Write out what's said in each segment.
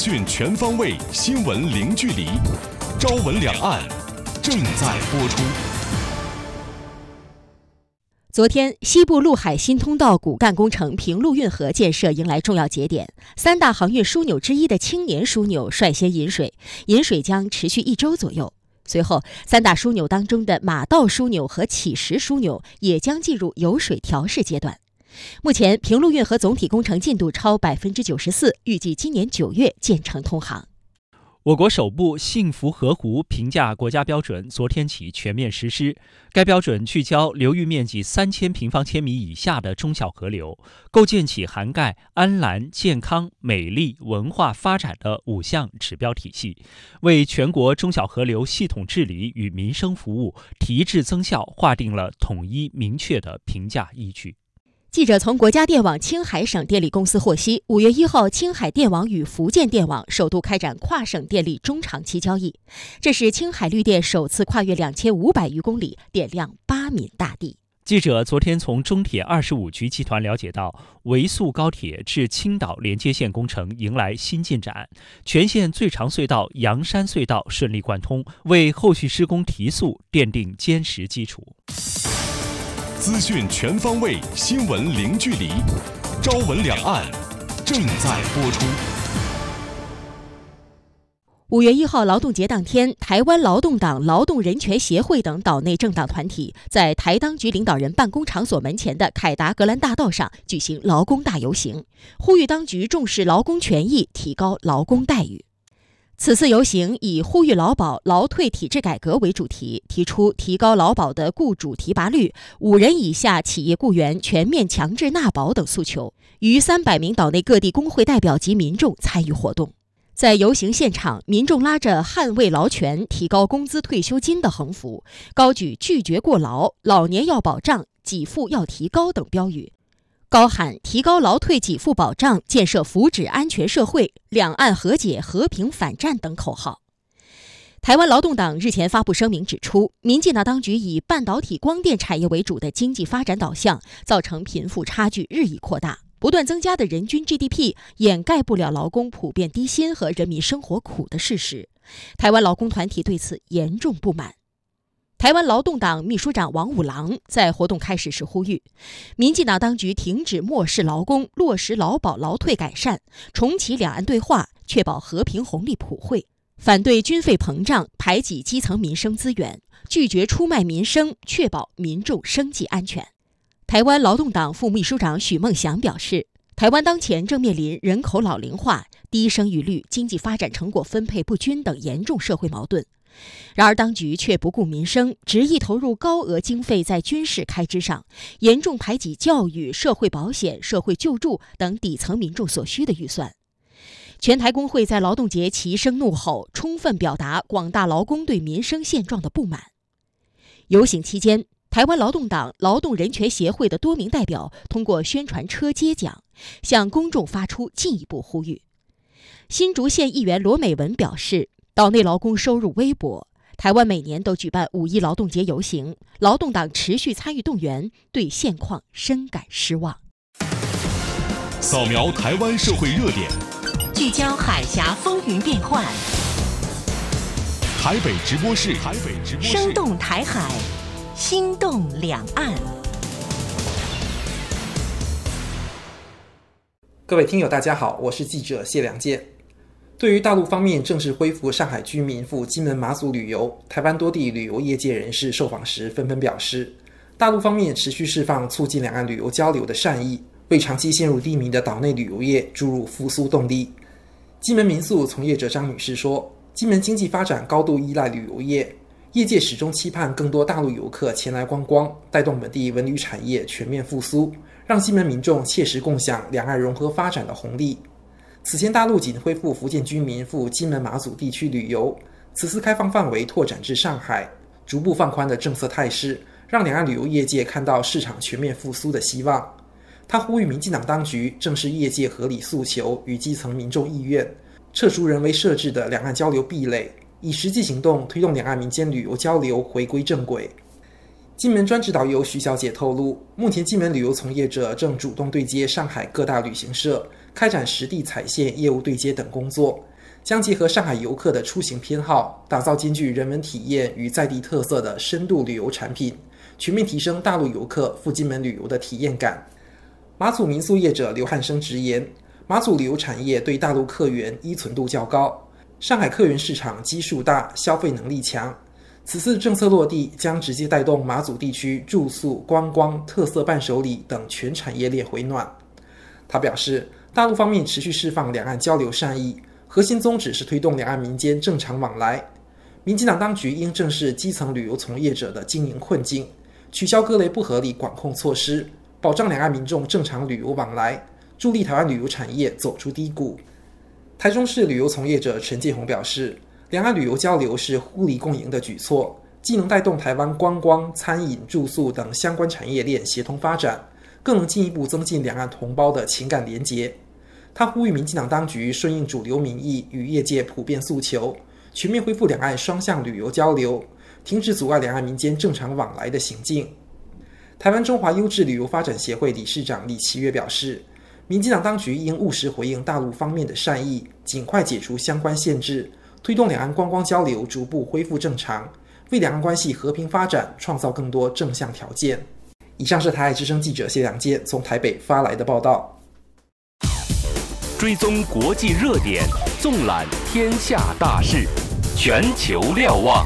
讯全方位，新闻零距离。朝闻两岸正在播出。 昨天，西部陆海新通道骨干工程平陆运河建设迎来重要节点，三大航运枢纽之一的青年枢纽率先引水，引水将持续1周左右。随后，三大枢纽当中的马道枢纽和乞石枢纽也将进入有水调试阶段。目前，平陆运河总体工程进度超94%，预计今年9月建成通航。 我国首部幸福河湖评价国家标准昨天起全面实施。该标准聚焦流域面积3000平方千米以下的中小河流，构建起涵盖安澜、健康、美丽、文化发展的5项指标体系，为全国中小河流系统治理与民生服务提质增效划定了统一明确的评价依据。 记者从国家电网青海省电力公司获悉，5月1号，青海电网与福建电网首度开展跨省电力中长期交易，这是青海绿电首次跨越2500余公里，点亮8闽大地。 记者昨天从中铁25局集团了解到，维速高铁至青岛连接线工程迎来新进展，全线最长隧道阳山隧道顺利贯通，为后续施工提速奠定坚实基础。 资讯全方位，新闻零距离。朝闻两岸正在播出。 5月1号劳动节当天，台湾劳动党、劳动人权协会等岛内政党团体在台当局领导人办公场所门前的凯达格兰大道上举行劳工大游行，呼吁当局重视劳工权益，提高劳工待遇。此次游行以呼吁劳保、劳退体制改革为主题，提出提高劳保的雇主提拔率、5人以下企业雇员全面强制纳保等诉求。逾300名岛内各地工会代表及民众参与活动。在游行现场，民众拉着捍卫劳权、提高工资退休金的横幅，高举拒绝过劳、老年要保障、给付要提高等标语，高喊提高劳退给付保障、建设福祉安全社会、两岸和解、和平反战等口号。台湾劳动党日前发布声明指出，民进党当局以半导体光电产业为主的经济发展导向，造成贫富差距日益扩大，不断增加的人均 GDP 掩盖不了劳工普遍低薪和人民生活苦的事实。台湾劳工团体对此严重不满。台湾劳动党秘书长王五郎在活动开始时呼吁，民进党当局停止漠视劳工，落实劳保劳退改善，重启两岸对话，确保和平红利普惠，反对军费膨胀，排挤基层民生资源，拒绝出卖民生，确保民众生计安全。台湾劳动党副秘书长许梦祥表示，台湾当前正面临人口老龄化、低生育率、经济发展成果分配不均等严重社会矛盾。然而当局却不顾民生，执意投入高额经费在军事开支上，严重排挤教育、社会保险、社会救助等底层民众所需的预算。全台工会在劳动节齐声怒吼，充分表达广大劳工对民生现状的不满。游行期间，台湾劳动党、劳动人权协会的多名代表通过宣传车接讲，向公众发出进一步呼吁。新竹县议员罗美文表示，岛内劳工收入微薄，台湾每年都举办5·1劳动节游行，劳动党持续参与动员，对现况深感失望。 扫描台湾社会热点， 聚焦海峡风云变幻， 台北直播室， 生动台海，心动两岸。 各位听友大家好，我是记者谢良介。对于大陆方面正式恢复上海居民赴金门马祖旅游，台湾多地旅游业界人士受访时纷纷表示，大陆方面持续释放促进两岸旅游交流的善意，为长期陷入低迷的岛内旅游业注入复苏动力。金门民宿从业者张女士说，金门经济发展高度依赖旅游业，业界始终期盼更多大陆游客前来观光，带动本地文旅产业全面复苏，让金门民众切实共享两岸融合发展的红利。此前大陆仅恢复福建居民赴金门马祖地区旅游，此次开放范围拓展至上海，逐步放宽的政策态势，让两岸旅游业界看到市场全面复苏的希望。他呼吁民进党当局正视业界合理诉求与基层民众意愿，撤除人为设置的两岸交流壁垒，以实际行动推动两岸民间旅游交流回归正轨。金门专职导游徐小姐透露，目前金门旅游从业者正主动对接上海各大旅行社，开展实地踩线、业务对接等工作， 将结合上海游客的出行偏好，打造兼具人文体验与在地特色的深度旅游产品，全面提升大陆游客赴金门旅游的体验感。马祖民宿业者刘汉生直言，马祖旅游产业对大陆客源依存度较高，上海客源市场基数大，消费能力强。此次政策落地，将直接带动马祖地区住宿、观光、特色伴手礼等全产业链回暖。他表示，大陆方面持续释放两岸交流善意，核心宗旨是推动两岸民间正常往来。民进党当局应正视基层旅游从业者的经营困境，取消各类不合理管控措施，保障两岸民众正常旅游往来，助力台湾旅游产业走出低谷。台中市旅游从业者陈建宏表示，两岸旅游交流是互利共赢的举措，既能带动台湾观光、餐饮、住宿等相关产业链协同发展，更能进一步增进两岸同胞的情感连结。他呼吁民进党当局顺应主流民意与业界普遍诉求，全面恢复两岸双向旅游交流，停止阻碍两岸民间正常往来的行径。台湾中华优质旅游发展协会理事长李奇岳表示，民进党当局应务实回应大陆方面的善意，尽快解除相关限制，推动两岸观光交流逐步恢复正常，为两岸关系和平发展创造更多正向条件。以上是台海之声记者谢良介从台北发来的报道。 追踪国际热点，纵览天下大事，全球瞭望。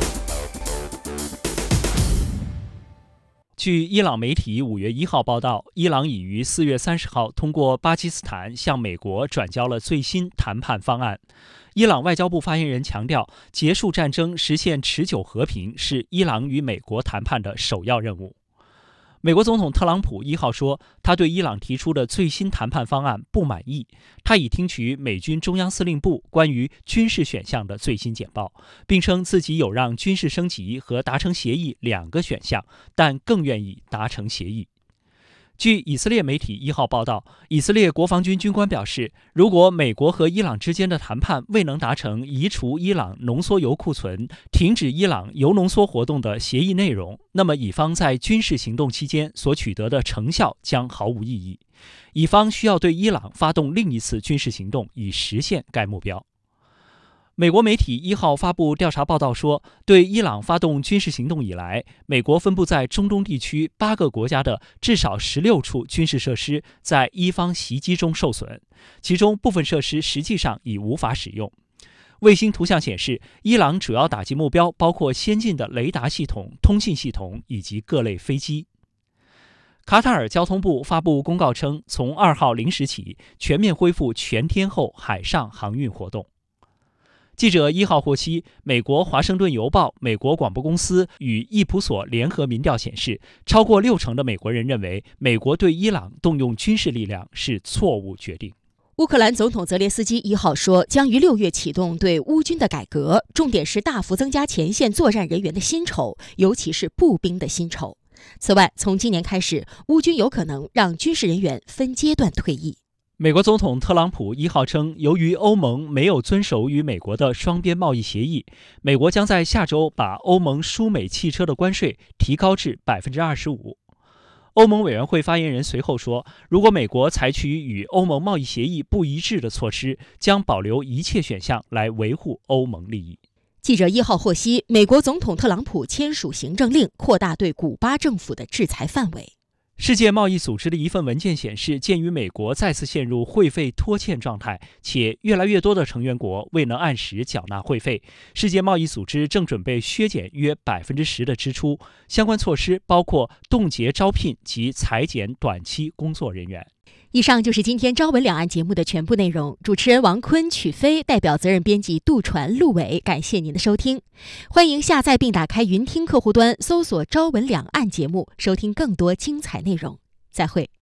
据伊朗媒体5月1号报道，伊朗已于4月30号通过巴基斯坦向美国转交了最新谈判方案。伊朗外交部发言人强调，结束战争、实现持久和平是伊朗与美国谈判的首要任务。美国总统特朗普1号说，他对伊朗提出的最新谈判方案不满意，他已听取美军中央司令部关于军事选项的最新简报，并称自己有让军事升级和达成协议2个选项，但更愿意达成协议。据以色列媒体1号报道，以色列国防军军官表示，如果美国和伊朗之间的谈判未能达成移除伊朗浓缩铀库存、停止伊朗铀浓缩活动的协议内容，那么以方在军事行动期间所取得的成效将毫无意义。以方需要对伊朗发动另一次军事行动，以实现该目标。美国媒体1号发布调查报道说，对伊朗发动军事行动以来，美国分布在中东地区8个国家的至少16处军事设施在伊方袭击中受损，其中部分设施实际上已无法使用。卫星图像显示，伊朗主要打击目标包括先进的雷达系统、通信系统以及各类飞机。卡塔尔交通部发布公告称，从2号0时起全面恢复全天候海上航运活动。记者1号获悉，美国《华盛顿邮报》、美国广播公司与易普所联合民调显示，超过60%的美国人认为美国对伊朗动用军事力量是错误决定。 乌克兰总统泽连斯基1号说，将于6月启动对乌军的改革，重点是大幅增加前线作战人员的薪酬，尤其是步兵的薪酬。此外，从今年开始，乌军有可能让军事人员分阶段退役。 美国总统特朗普1号称，由于欧盟没有遵守与美国的双边贸易协议，美国将在下周把欧盟输美汽车的关税提高至 25%。欧盟委员会发言人随后说，如果美国采取与欧盟贸易协议不一致的措施，将保留一切选项来维护欧盟利益。 记者1号获悉，美国总统特朗普签署行政令，扩大对古巴政府的制裁范围。 世界贸易组织的一份文件显示，鉴于美国再次陷入会费拖欠状态，且越来越多的成员国未能按时缴纳会费，世界贸易组织正准备削减约 10% 的支出。相关措施包括冻结招聘及裁减短期工作人员。 以上就是今天朝闻两岸节目的全部内容。主持人王坤、曲飞，代表责任编辑杜传、陆伟，感谢您的收听。欢迎下载并打开云听客户端，搜索朝闻两岸节目，收听更多精彩内容。再会。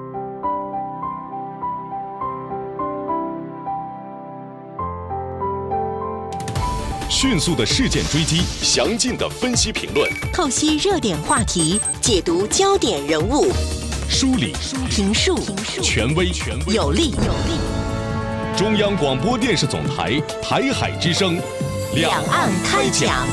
迅速的事件追击，详尽的分析评论， 透析热点话题，解读焦点人物， 梳理评述权威有力。 中央广播电视总台台海之声， 两岸开讲。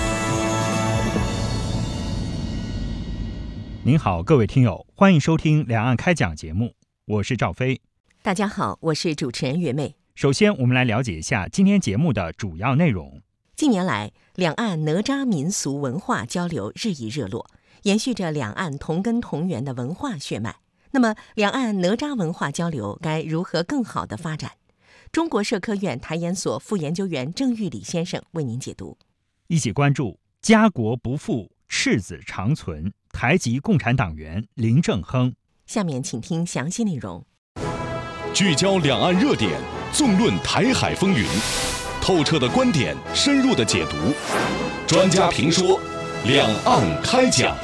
您好，各位听友，欢迎收听两岸开讲节目，我是赵飞。 大家好，我是主持人袁妹。 首先，我们来了解一下今天节目的主要内容。 近年来，两岸哪吒民俗文化交流日益热络，延续着两岸同根同源的文化血脉。那么，两岸哪吒文化交流该如何更好地发展？中国社科院台研所副研究员郑玉礼先生为您解读。 一起关注家国不负，赤子长存，台籍共产党员林正亨。 下面请听详细内容。 聚焦两岸热点，纵论台海风云，透彻的观点，深入的解读，专家评说，两岸开讲。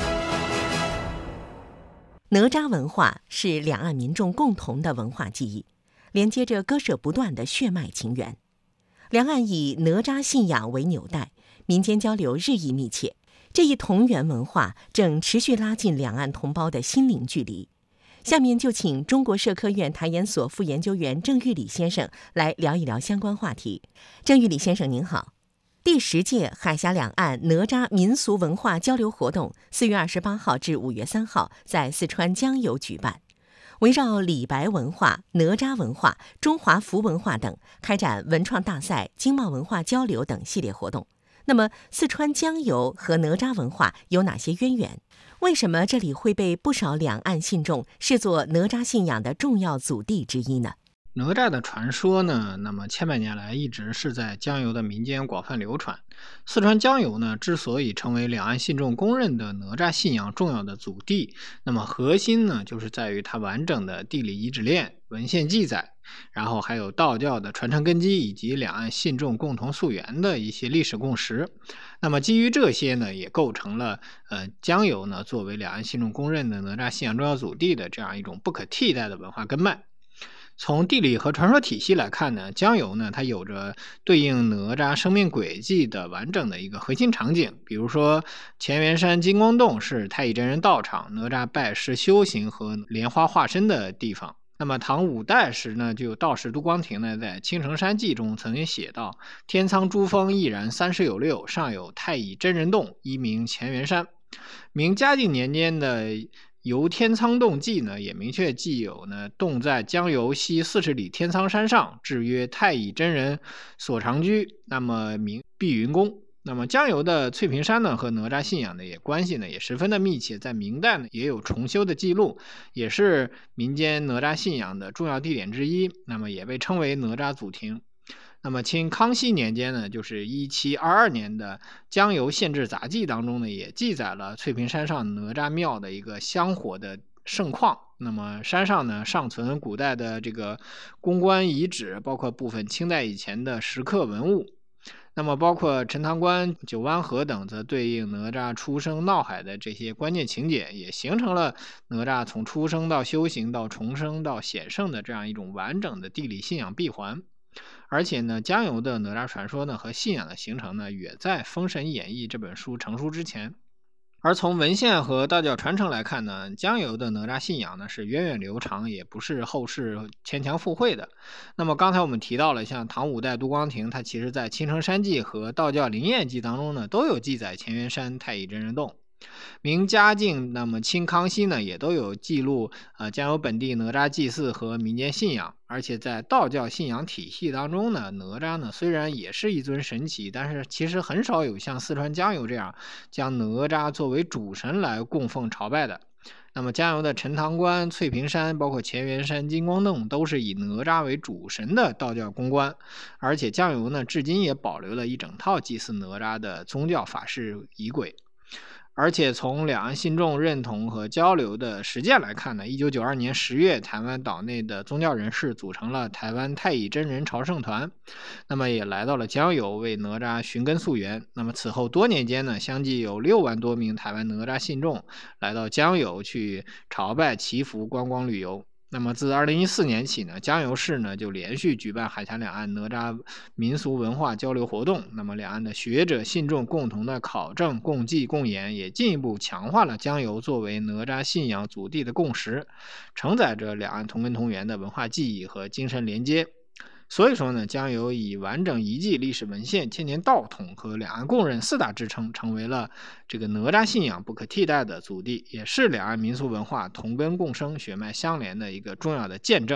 哪吒文化是两岸民众共同的文化记忆，连接着割舍不断的血脉情缘。两岸以哪吒信仰为纽带，民间交流日益密切，这一同源文化正持续拉近两岸同胞的心灵距离。下面就请中国社科院台研所副研究员郑玉礼先生来聊一聊相关话题。郑玉礼先生您好。第10届海峡两岸哪吒民俗文化交流活动4月28号至5月3号在四川江油举办，围绕李白文化、哪吒文化、中华福文化等开展文创大赛、经贸文化交流等系列活动。那么，四川江油和哪吒文化有哪些渊源？为什么这里会被不少两岸信众视作哪吒信仰的重要祖地之一呢？ 哪吒的传说呢，那么千百年来一直是在江油的民间广泛流传。四川江油呢，之所以成为两岸信众公认的哪吒信仰重要的祖地，那么核心呢，就是在于它完整的地理遗址链、文献记载，然后还有道教的传承根基，以及两岸信众共同溯源的一些历史共识。那么基于这些呢，也构成了江油呢作为两岸信众公认的哪吒信仰重要祖地的这样一种不可替代的文化根脉。从地理和传说体系来看呢，江油呢它有着对应哪吒生命轨迹的完整的一个核心场景。比如说乾元山金光洞是太乙真人道场，哪吒拜师修行和莲花化身的地方。那么唐五代时呢，就有道士都光庭呢在《青城山记》中曾经写道：天苍珠峰毅然30有6，上有太乙真人洞，一名乾元山。明嘉靖年间的游天苍洞记呢，也明确记有呢，洞在江油西40里天苍山上，制曰太乙真人所常居，那么名碧云宫。那么江油的翠屏山呢，和哪吒信仰的关系呢也十分的密切，在明代呢也有重修的记录，也是民间哪吒信仰的重要地点之一，那么也被称为哪吒祖庭。那么清康熙年间呢，就是1722年的江油县志杂记当中呢，也记载了翠屏山上哪吒庙的一个香火的盛况。那么山上呢尚存古代的这个宫观遗址，包括部分清代以前的石刻文物。那么包括陈塘关、九湾河等，则对应哪吒出生闹海的这些关键情节，也形成了哪吒从出生到修行到重生到显圣的这样一种完整的地理信仰闭环。而且呢，江油的哪吒传说呢和信仰的形成呢，远在《封神演义》这本书成书之前。而从文献和道教传承来看呢，江油的哪吒信仰呢是源远流长，也不是后世牵强附会的。那么刚才我们提到了，像唐五代都光庭，它其实在《青城山记》和道教灵验记当中呢，都有记载乾元山太乙真人洞。明嘉靖，那么清康熙呢，也都有记录江油本地哪吒祭祀和民间信仰。而且在道教信仰体系当中呢，哪吒呢虽然也是一尊神祇，但是其实很少有像四川江油这样将哪吒作为主神来供奉朝拜的。那么江油的陈塘关、翠屏山，包括乾元山、金光洞，都是以哪吒为主神的道教宫观。而且江油呢，至今也保留了一整套祭祀哪吒的宗教法事仪轨。而且从两岸信众认同和交流的实践来看呢，1992年10月，台湾岛内的宗教人士组成了台湾太乙真人朝圣团，那么也来到了江油为哪吒寻根溯源。那么此后多年间呢，相继有6万多名台湾哪吒信众来到江油去朝拜祈福、观光旅游。那么自2014年起呢，江油市呢就连续举办海峡两岸哪吒民俗文化交流活动。那么两岸的学者信众共同的考证、共济、共研，也进一步强化了江油作为哪吒信仰祖地的共识，承载着两岸同根同源的文化记忆和精神连接。所以说呢，江油以完整遗迹、历史文献、千年道统和两岸共认4大支撑，成为了这个哪吒信仰不可替代的祖地，也是两岸民俗文化同根共生、血脉相连的一个重要的见证。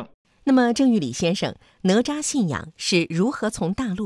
那么，郑玉礼先生，哪吒信仰是如何从大陆